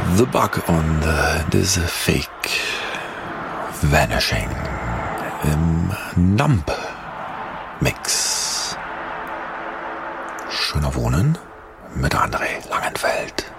The Bug on this Fake Vanishing im Numb Mix. Schöner Wohnen mit André Langenfeld.